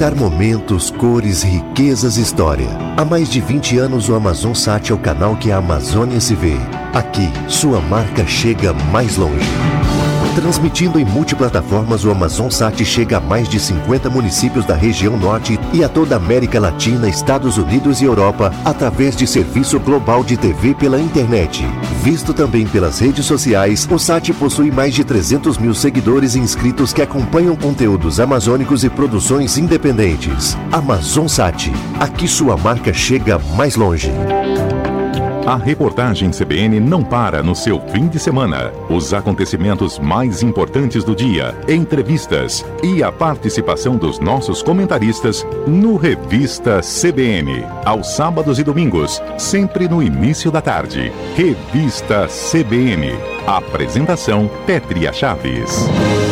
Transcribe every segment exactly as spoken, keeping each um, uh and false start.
conectar momentos, cores, riquezas e história. Há mais de vinte anos o AmazonSat é o canal que a Amazônia se vê. Aqui, sua marca chega mais longe. Transmitindo em multiplataformas, o AmazonSat chega a mais de cinquenta municípios da região norte e a toda a América Latina, Estados Unidos e Europa, através de serviço global de T V pela internet. Visto também pelas redes sociais, o Sat possui mais de trezentos mil seguidores e inscritos que acompanham conteúdos amazônicos e produções independentes. AmazonSat, aqui sua marca chega mais longe. A reportagem C B N não para no seu fim de semana. Os acontecimentos mais importantes do dia, entrevistas e a participação dos nossos comentaristas no Revista C B N. Aos sábados e domingos, sempre no início da tarde. Revista C B N. Apresentação Pétria Chaves.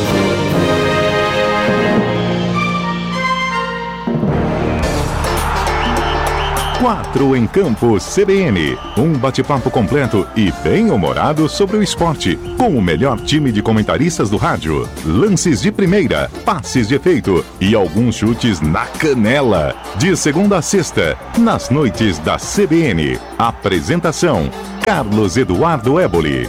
Quatro em Campo C B N. Um bate-papo completo e bem-humorado sobre o esporte, com o melhor time de comentaristas do rádio. Lances de primeira, passes de efeito e alguns chutes na canela. De segunda a sexta, nas noites da C B N. Apresentação: Carlos Eduardo Éboli.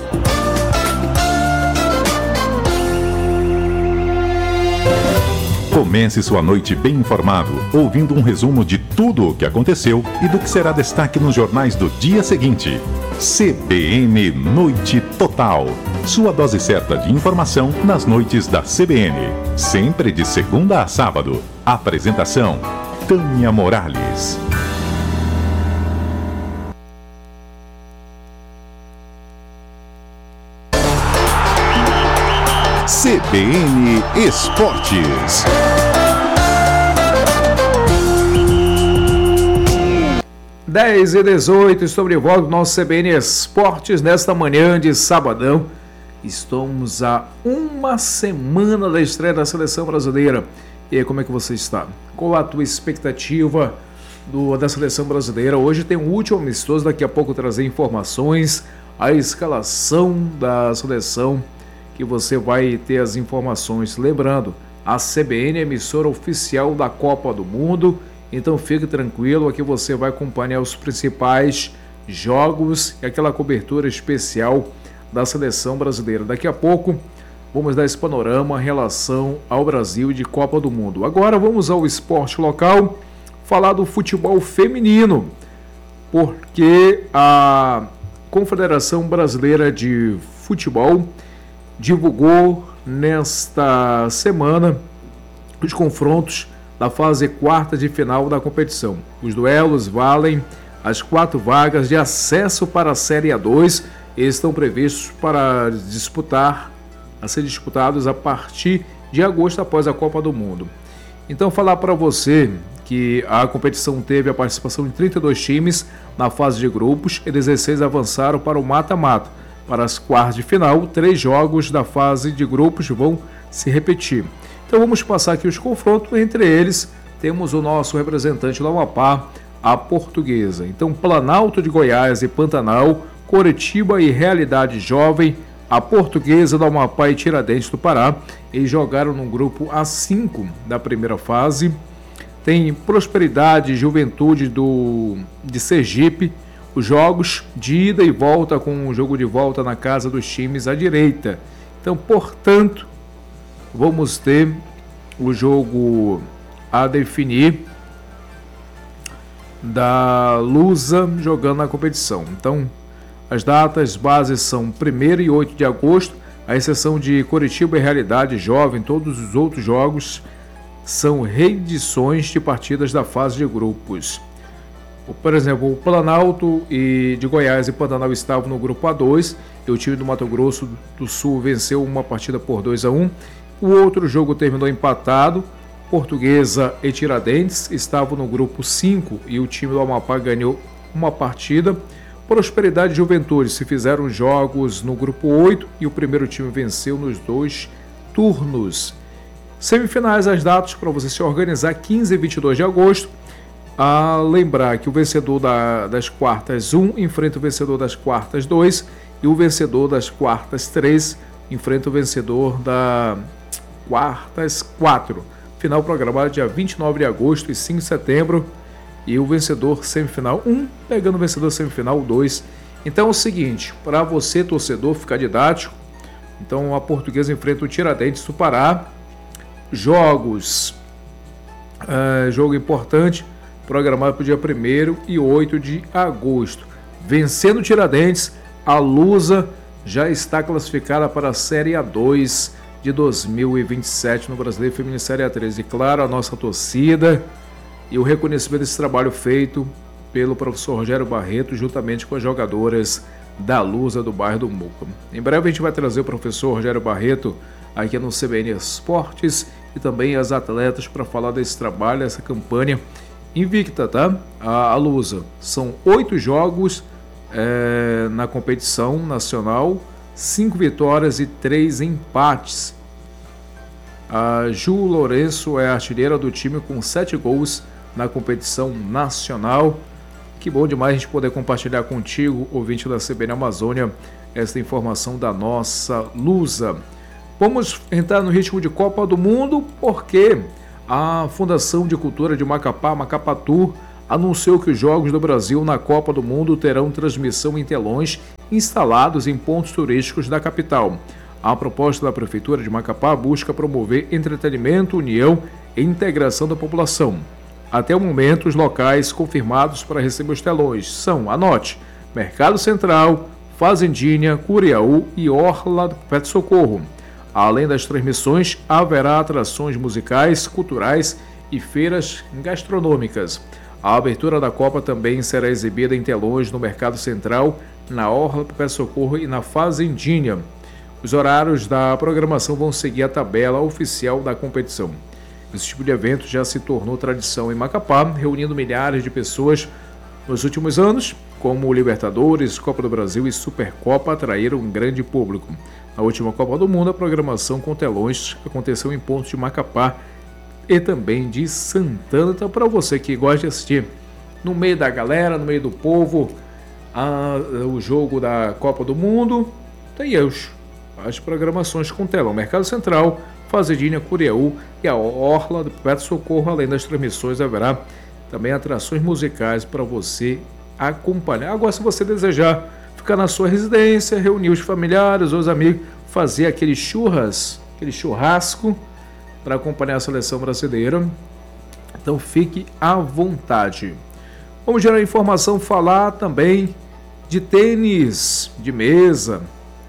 Comece sua noite bem informado, ouvindo um resumo de tudo o que aconteceu e do que será destaque nos jornais do dia seguinte. C B N Noite Total. Sua dose certa de informação nas noites da C B N. Sempre de segunda a sábado. Apresentação: Tânia Morales. C B N Esportes. dez e dezoito, estou de volta do nosso C B N Esportes nesta manhã de sabadão. Estamos a uma semana da estreia da Seleção Brasileira. E aí, como é que você está? Qual a tua expectativa do, da Seleção Brasileira? Hoje tem um último amistoso, daqui a pouco trazer informações, a escalação da seleção, que você vai ter as informações. Lembrando, a C B N é emissora oficial da Copa do Mundo, então fique tranquilo, aqui você vai acompanhar os principais jogos e aquela cobertura especial da Seleção Brasileira. Daqui a pouco vamos dar esse panorama em relação ao Brasil de Copa do Mundo. Agora vamos ao esporte local, falar do futebol feminino, porque a Confederação Brasileira de Futebol divulgou nesta semana os confrontos da fase quarta de final da competição. Os duelos valem as quatro vagas de acesso para a Série A dois e estão previstos para disputar, a ser disputados a partir de agosto, após a Copa do Mundo. Então, falar para você que a competição teve a participação de trinta e dois times na fase de grupos e dezesseis avançaram para o mata-mata. Para as quartas de final, três jogos da fase de grupos vão se repetir. Então vamos passar aqui os confrontos. Entre eles, temos o nosso representante do Amapá, a Portuguesa. Então, Planalto de Goiás e Pantanal, Coritiba e Realidade Jovem, a Portuguesa do Amapá e Tiradentes do Pará. Eles jogaram no grupo A cinco da primeira fase. Tem Prosperidade e Juventude do, de Sergipe. Os jogos de ida e volta, com o jogo de volta na casa dos times à direita. Então, portanto, vamos ter o jogo a definir da Lusa jogando na competição. Então, as datas bases são primeiro e oito de agosto, à exceção de Coritiba e Realidade Jovem. Todos os outros jogos são reedições de partidas da fase de grupos. Por exemplo, o Planalto e de Goiás e Pantanal estavam no grupo A dois e o time do Mato Grosso do Sul venceu uma partida por dois a um. O outro jogo terminou empatado. Portuguesa e Tiradentes estavam no grupo cinco e o time do Amapá ganhou uma partida. Prosperidade e Juventude se fizeram jogos no grupo oito e o primeiro time venceu nos dois turnos. Semifinais, as datas para você se organizar: quinze e vinte e dois de agosto. A lembrar que o vencedor da, das quartas um enfrenta o vencedor das quartas dois e o vencedor das quartas três enfrenta o vencedor da quartas quatro. final programada dia vinte e nove de agosto e cinco de setembro. E o vencedor semifinal um, pegando o vencedor semifinal dois. Então é o seguinte, para você, torcedor, ficar didático, então a Portuguesa enfrenta o Tiradentes do Pará. Jogos, uh, jogo importante, programado para o dia primeiro e oito de agosto. Vencendo o Tiradentes, a Lusa já está classificada para a Série A dois de dois mil e vinte e sete no Brasileiro Feminino Série A três. E claro, a nossa torcida e o reconhecimento desse trabalho feito pelo professor Rogério Barreto, juntamente com as jogadoras da Lusa do bairro do Muca. Em breve a gente vai trazer o professor Rogério Barreto aqui no C B N Esportes e também as atletas para falar desse trabalho, essa campanha invicta, tá? A, a Lusa. São oito jogos é, na competição nacional, cinco vitórias e três empates. A Ju Lourenço é a artilheira do time com sete gols na competição nacional. Que bom demais a gente poder compartilhar contigo, ouvinte da C B N Amazônia, esta informação da nossa Lusa. Vamos entrar no ritmo de Copa do Mundo, porque a Fundação de Cultura de Macapá, Macapatour, anunciou que os Jogos do Brasil na Copa do Mundo terão transmissão em telões instalados em pontos turísticos da capital. A proposta da Prefeitura de Macapá busca promover entretenimento, união e integração da população. Até o momento, os locais confirmados para receber os telões são, anote, Mercado Central, Fazendinha, Curiaú e Orla do Pet Socorro. Além das transmissões, haverá atrações musicais, culturais e feiras gastronômicas. A abertura da Copa também será exibida em telões no Mercado Central, na Orla do Pet Socorro e na Fazendinha. Os horários da programação vão seguir a tabela oficial da competição. Esse tipo de evento já se tornou tradição em Macapá, reunindo milhares de pessoas nos últimos anos, como o Libertadores, Copa do Brasil e Supercopa atraíram um grande público. Na última Copa do Mundo, a programação com telões aconteceu em pontos de Macapá e também de Santana. Então, para você que gosta de assistir no meio da galera, no meio do povo, a, o jogo da Copa do Mundo, tem os, as programações com telão. Mercado Central, Fazendinha, Curiaú e a Orla do Pet Socorro. Além das transmissões, haverá também atrações musicais para você acompanhar. Agora, se você desejar ficar na sua residência, reunir os familiares, os amigos, fazer aquele churras, aquele churrasco para acompanhar a seleção brasileira, então fique à vontade. Vamos gerar informação, falar também de tênis de mesa.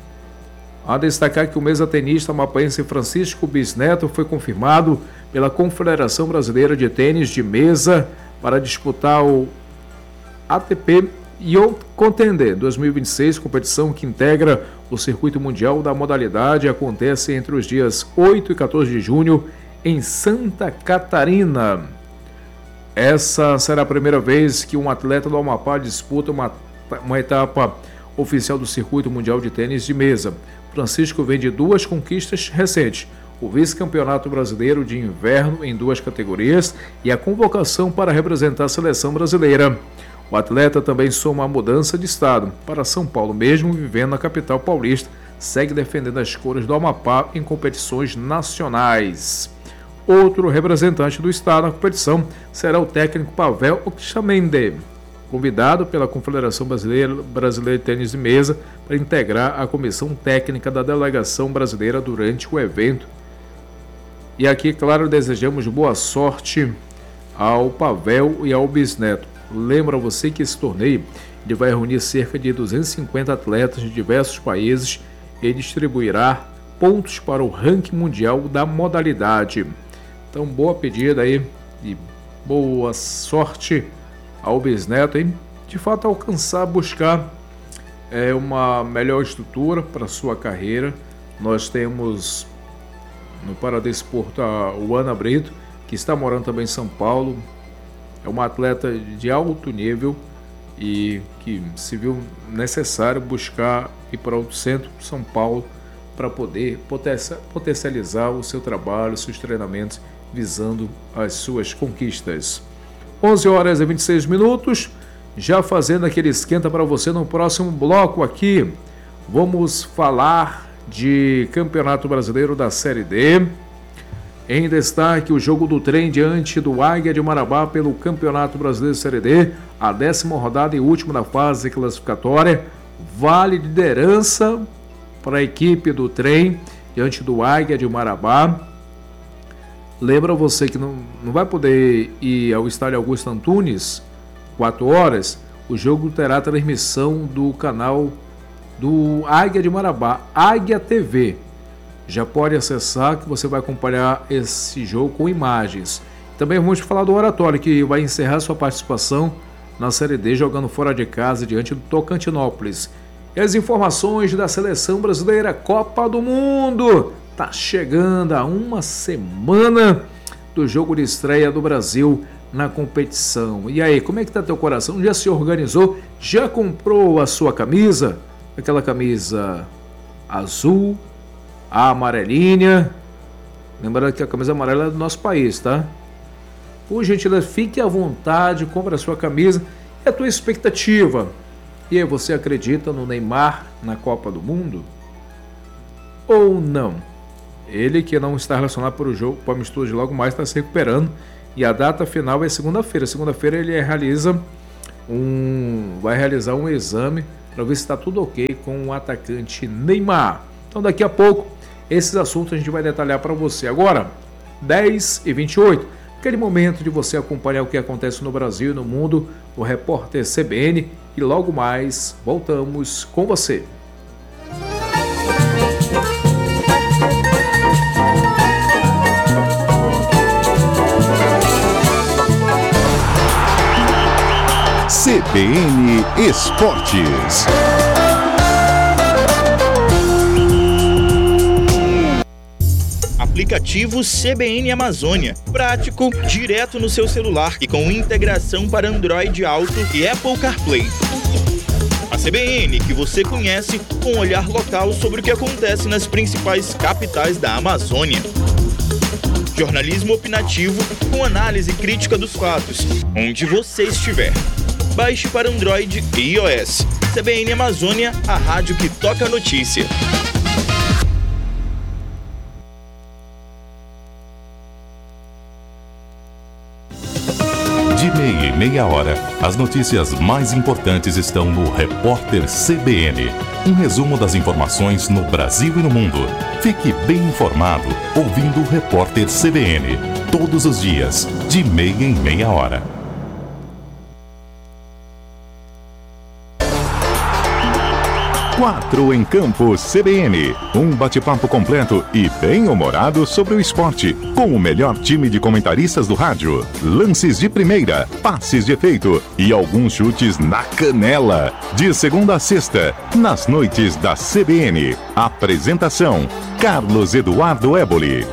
A destacar que o mesa-tenista mapaense Francisco Bisneto foi confirmado pela Confederação Brasileira de Tênis de Mesa para disputar o A T P Yacht Contender dois mil e vinte e seis, competição que integra o circuito mundial da modalidade, acontece entre os dias oito e quatorze de junho em Santa Catarina. Essa será a primeira vez que um atleta do Amapá disputa uma, uma etapa oficial do circuito mundial de tênis de mesa. Francisco vem de duas conquistas recentes, o vice-campeonato brasileiro de inverno em duas categorias e a convocação para representar a seleção brasileira. O atleta também soma a mudança de estado para São Paulo, mesmo vivendo na capital paulista, segue defendendo as cores do Amapá em competições nacionais. Outro representante do estado na competição será o técnico Pavel Oxamende, convidado pela Confederação Brasileira, Brasileira de Tênis de Mesa para integrar a comissão técnica da delegação brasileira durante o evento. E aqui, claro, desejamos boa sorte ao Pavel e ao Bisneto. Lembra você que esse torneio ele vai reunir cerca de duzentos e cinquenta atletas de diversos países e distribuirá pontos para o ranking mundial da modalidade. Então, boa pedida aí e boa sorte ao Bisneto, hein? De fato, alcançar, buscar é, uma melhor estrutura para a sua carreira. Nós temos no Paradesporto o Ana Brito, que está morando também em São Paulo. É uma atleta de alto nível e que se viu necessário buscar ir para o centro de São Paulo para poder potencializar o seu trabalho, seus treinamentos, visando as suas conquistas. onze horas e vinte e seis minutos, já fazendo aquele esquenta para você no próximo bloco aqui. Vamos falar de Campeonato Brasileiro da Série D. Em destaque, o jogo do trem diante do Águia de Marabá pelo Campeonato Brasileiro Série D, a décima rodada e última da fase classificatória. Vale de liderança para a equipe do trem diante do Águia de Marabá. Lembra você que não, não vai poder ir ao estádio Augusto Antunes, quatro horas. O jogo terá transmissão do canal do Águia de Marabá, Águia T V. Já pode acessar que você vai acompanhar esse jogo com imagens. Também vamos falar do Oratório, que vai encerrar sua participação na Série D, jogando fora de casa diante do Tocantinópolis. E as informações da Seleção Brasileira, Copa do Mundo. Tá chegando a uma semana do jogo de estreia do Brasil na competição. E aí, como é que tá teu coração? Já se organizou? Já comprou a sua camisa? Aquela camisa azul, a amarelinha. Lembrando que a camisa amarela é do nosso país, tá? Por gentileza, fique à vontade, compre a sua camisa. E a tua expectativa? E aí, você acredita no Neymar na Copa do Mundo? Ou não? Ele que não está relacionado para o jogo, para o amistoso de logo mais, está se recuperando. E a data final é segunda-feira. Segunda-feira ele realiza um, vai realizar um exame para ver se está tudo ok com o atacante Neymar. Então daqui a pouco, esses assuntos a gente vai detalhar para você. Agora, dez e vinte e oito, aquele momento de você acompanhar o que acontece no Brasil e no mundo, o repórter C B N, e logo mais voltamos com você. C B N Esportes. Aplicativo C B N Amazônia. Prático, direto no seu celular e com integração para Android Auto e Apple CarPlay. A C B N que você conhece, com um olhar local sobre o que acontece nas principais capitais da Amazônia. Jornalismo opinativo com análise crítica dos fatos, onde você estiver. Baixe para Android e iOS. C B N Amazônia, a rádio que toca a notícia. De meia em meia hora, as notícias mais importantes estão no Repórter C B N. Um resumo das informações no Brasil e no mundo. Fique bem informado ouvindo o Repórter C B N. Todos os dias, de meia em meia hora. Quatro em Campo C B N. Um bate-papo completo e bem-humorado sobre o esporte, com o melhor time de comentaristas do rádio. Lances de primeira, passes de efeito e alguns chutes na canela. De segunda a sexta, nas noites da C B N. Apresentação: Carlos Eduardo Éboli.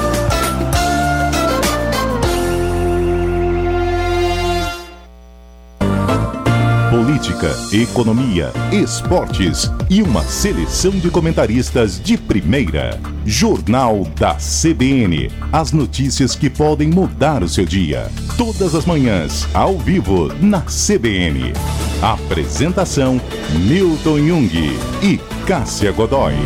Política, economia, esportes e uma seleção de comentaristas de primeira. Jornal da C B N. As notícias que podem mudar o seu dia. Todas as manhãs, ao vivo, na C B N. Apresentação: Milton Jung e Cássia Godoy.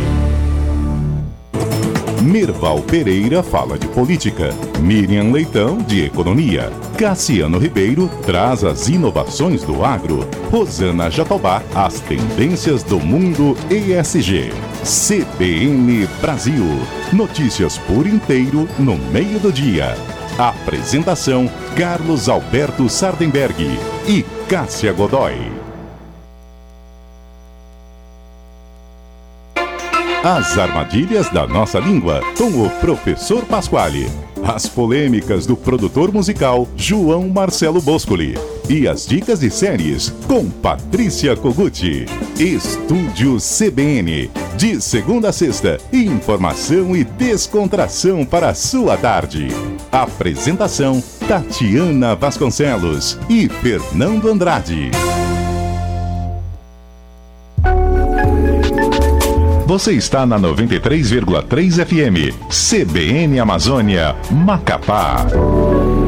Merval Pereira fala de política, Miriam Leitão de economia, Cassiano Ribeiro traz as inovações do agro, Rosana Jatobá as tendências do mundo E S G. C B N Brasil, notícias por inteiro no meio do dia. Apresentação: Carlos Alberto Sardenberg e Cássia Godoy. As armadilhas da nossa língua, com o professor Pasquale. As polêmicas do produtor musical João Marcelo Boscoli. E as dicas de séries com Patrícia Koguchi. Estúdio C B N. De segunda a sexta, informação e descontração para a sua tarde. Apresentação: Tatiana Vasconcelos e Fernando Andrade. Você está na noventa e três vírgula três F M, C B N Amazônia, Macapá.